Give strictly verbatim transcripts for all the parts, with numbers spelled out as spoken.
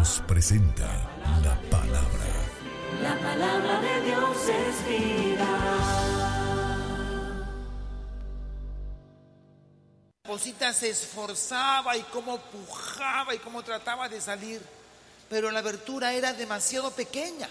Dios presenta la palabra. La palabra de Dios es vida. La mariposita se esforzaba y cómo pujaba y cómo trataba de salir, pero la abertura era demasiado pequeña.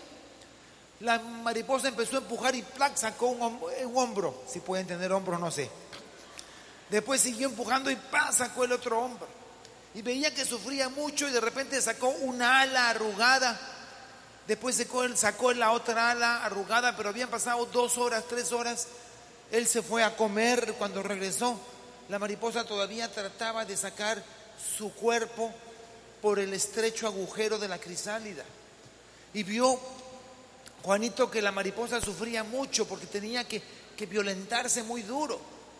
La mariposa empezó a empujar y ¡plac! Sacó un, hom- un hombro, si pueden tener hombros, no sé. Después siguió empujando y ¡pah! Sacó el otro hombro. Y veía que sufría mucho y de repente sacó una ala arrugada. Después sacó, sacó la otra ala arrugada, pero habían pasado dos horas, tres horas. Él se fue a comer. Cuando regresó, la mariposa todavía trataba de sacar su cuerpo por el estrecho agujero de la crisálida. Y vio Juanito que la mariposa sufría mucho porque tenía que, que violentarse muy duro.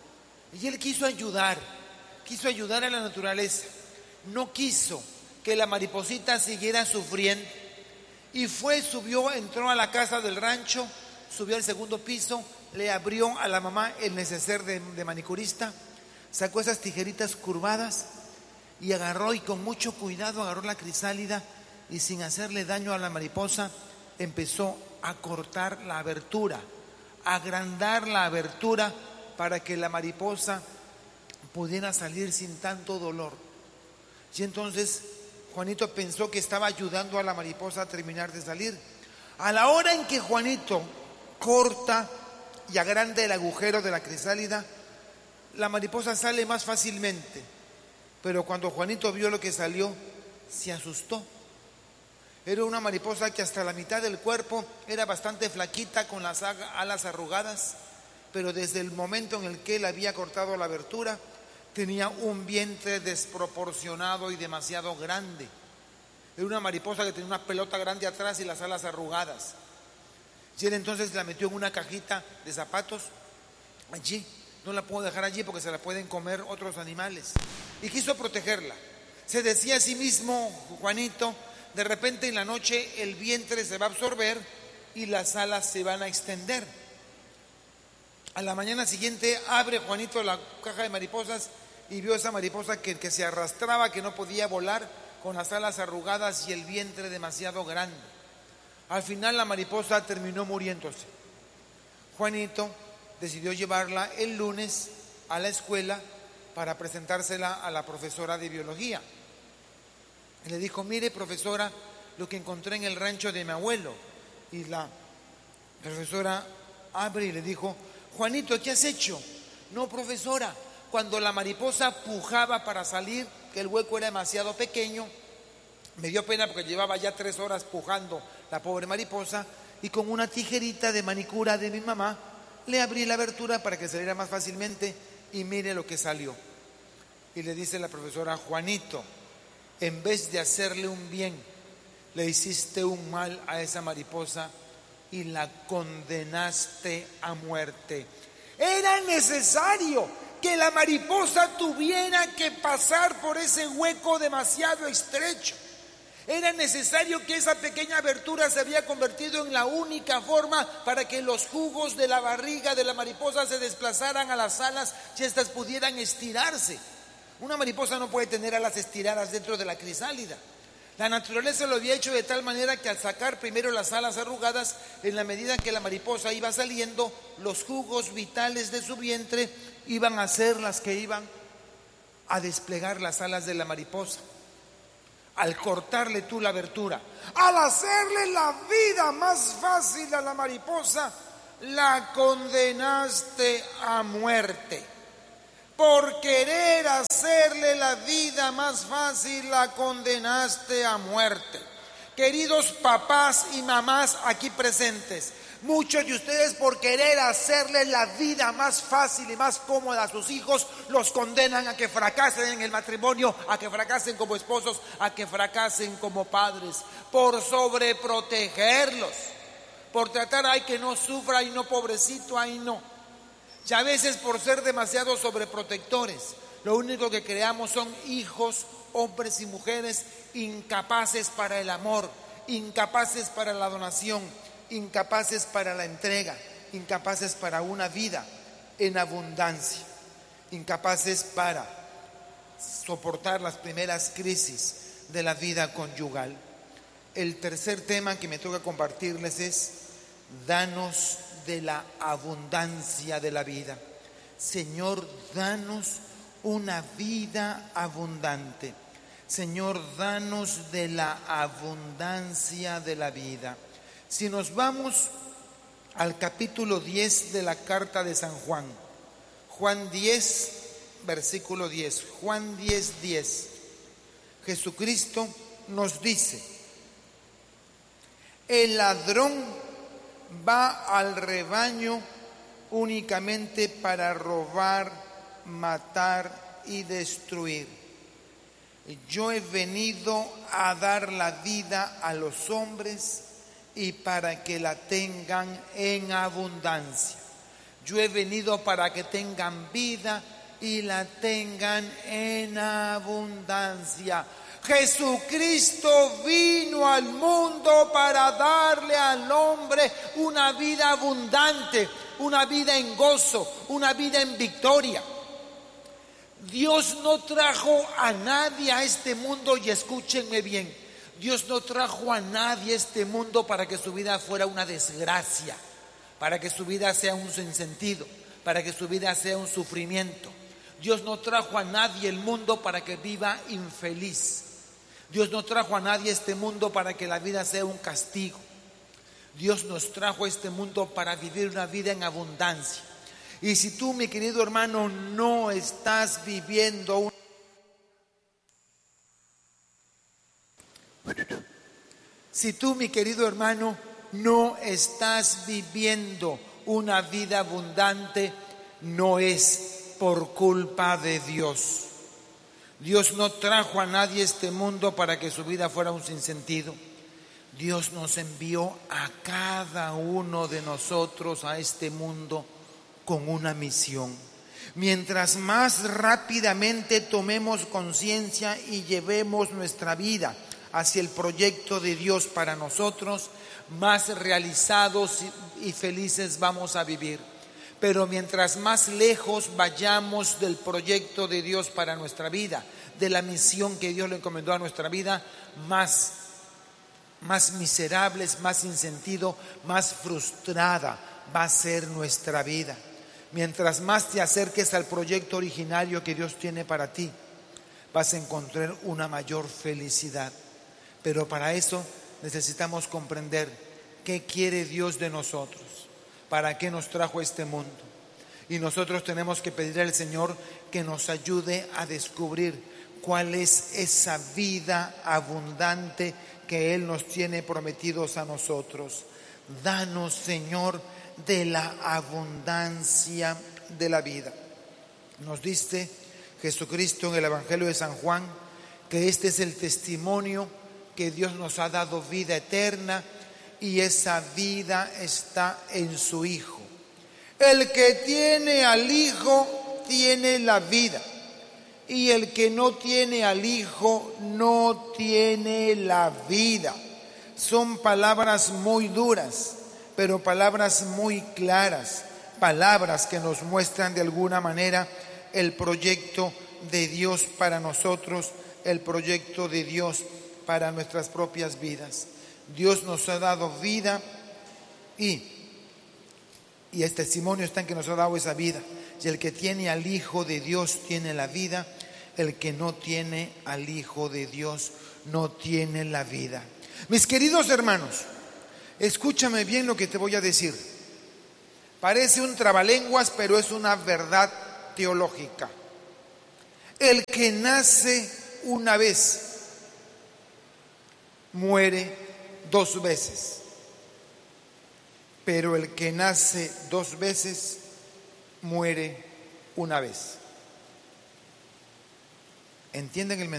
Y él quiso ayudar, quiso ayudar a la naturaleza. No quiso que la mariposita siguiera sufriendo. Y fue, subió, entró a la casa del rancho, subió al segundo piso, le abrió a la mamá el neceser de, de manicurista, sacó esas tijeritas curvadas y agarró, y con mucho cuidado agarró la crisálida y sin hacerle daño a la mariposa, empezó a cortar la abertura, a agrandar la abertura para que la mariposa pudiera salir sin tanto dolor. Y entonces Juanito pensó que estaba ayudando a la mariposa a terminar de salir. A la hora en que Juanito corta y agranda el agujero de la crisálida, la mariposa sale más fácilmente. Pero cuando Juanito vio lo que salió, se asustó. Era una mariposa que hasta la mitad del cuerpo era bastante flaquita, con las alas arrugadas, pero desde el momento en el que él había cortado la abertura, tenía un vientre desproporcionado y demasiado grande. Era una mariposa que tenía una pelota grande atrás y las alas arrugadas. Y él entonces la metió en una cajita de zapatos allí. No la puedo dejar allí porque se la pueden comer otros animales. Y quiso protegerla. Se decía a sí mismo, Juanito, de repente en la noche el vientre se va a absorber y las alas se van a extender. A la mañana siguiente abre Juanito la caja de mariposas y vio esa mariposa que, que se arrastraba, que no podía volar, con las alas arrugadas y el vientre demasiado grande. Al final la mariposa terminó muriéndose. Juanito decidió llevarla el lunes a la escuela para presentársela a la profesora de biología. Y le dijo: mire, profesora, lo que encontré en el rancho de mi abuelo. Y la profesora abre y le dijo: Juanito, ¿qué has hecho? No, profesora, cuando la mariposa pujaba para salir, que el hueco era demasiado pequeño, me dio pena porque llevaba ya tres horas pujando la pobre mariposa, y con una tijerita de manicura de mi mamá le abrí la abertura para que saliera más fácilmente, y mire lo que salió. Y le dice la profesora: Juanito, en vez de hacerle un bien, le hiciste un mal a esa mariposa y la condenaste a muerte. Era necesario que la mariposa tuviera que pasar por ese hueco demasiado estrecho. Era necesario que esa pequeña abertura se había convertido en la única forma para que los jugos de la barriga de la mariposa se desplazaran a las alas y éstas pudieran estirarse. Una mariposa no puede tener alas estiradas dentro de la crisálida. La naturaleza lo había hecho de tal manera que al sacar primero las alas arrugadas, en la medida que la mariposa iba saliendo, los jugos vitales de su vientre iban a ser las que iban a desplegar las alas de la mariposa. Al cortarle tú la abertura, al hacerle la vida más fácil a la mariposa, la condenaste a muerte. Por querer hacerle la vida más fácil, la condenaste a muerte. Queridos papás y mamás aquí presentes, muchos de ustedes, por querer hacerle la vida más fácil y más cómoda a sus hijos, los condenan a que fracasen en el matrimonio, a que fracasen como esposos, a que fracasen como padres, por sobreprotegerlos, por tratar, ay, que no sufra, ay, no, pobrecito, ay, no. Y a veces, por ser demasiado sobreprotectores, lo único que creamos son hijos, hombres y mujeres incapaces para el amor, incapaces para la donación, incapaces para la entrega, incapaces para una vida en abundancia, incapaces para soportar las primeras crisis de la vida conyugal. El tercer tema que me toca compartirles es: danos de la abundancia de la vida. Señor, danos una vida abundante. Señor, danos de la abundancia de la vida. Si nos vamos al capítulo diez de la carta de San Juan, Juan diez, versículo diez, Juan diez, diez, Jesucristo nos dice: el ladrón va al rebaño únicamente para robar, matar y destruir. Yo he venido a dar la vida a los hombres y para que la tengan en abundancia. Yo he venido para que tengan vida y la tengan en abundancia. Jesucristo vino al mundo para darle al hombre una vida abundante, una vida en gozo, una vida en victoria. Dios no trajo a nadie a este mundo, y escúchenme bien, Dios no trajo a nadie a este mundo para que su vida fuera una desgracia, para que su vida sea un sinsentido, para que su vida sea un sufrimiento. Dios no trajo a nadie al mundo para que viva infeliz. Dios no trajo a nadie a este mundo para que la vida sea un castigo. Dios nos trajo a este mundo para vivir una vida en abundancia. Y si tú, mi querido hermano, no estás viviendo un... Si tú, mi querido hermano, no estás viviendo una vida abundante, no es por culpa de Dios. Dios no trajo a nadie a este mundo para que su vida fuera un sinsentido. Dios nos envió a cada uno de nosotros a este mundo con una misión. Mientras más rápidamente tomemos conciencia y llevemos nuestra vida hacia el proyecto de Dios para nosotros, más realizados y felices vamos a vivir. Pero mientras más lejos vayamos del proyecto de Dios para nuestra vida, de la misión que Dios le encomendó a nuestra vida, más, más miserables, más sin sentido, más frustrada va a ser nuestra vida. Mientras más te acerques al proyecto originario que Dios tiene para ti, vas a encontrar una mayor felicidad. Pero para eso necesitamos comprender qué quiere Dios de nosotros, para qué nos trajo a este mundo. Y nosotros tenemos que pedir al Señor que nos ayude a descubrir cuál es esa vida abundante que Él nos tiene prometidos a nosotros. Danos, Señor, de la abundancia de la vida. Nos dice Jesucristo en el Evangelio de San Juan que este es el testimonio que Dios nos ha dado vida eterna, y esa vida está en su Hijo. El que tiene al Hijo tiene la vida, y el que no tiene al Hijo no tiene la vida. Son palabras muy duras, pero palabras muy claras, palabras que nos muestran de alguna manera el proyecto de Dios para nosotros, el proyecto de Dios para nuestras propias vidas. Dios nos ha dado vida y, y el testimonio está en que nos ha dado esa vida. Y el que tiene al Hijo de Dios tiene la vida, el que no tiene al Hijo de Dios no tiene la vida. Mis queridos hermanos, escúchame bien lo que te voy a decir. Parece un trabalenguas, pero es una verdad teológica. El que nace una vez muere dos veces, pero el que nace dos veces muere una vez. ¿Entienden el mensaje?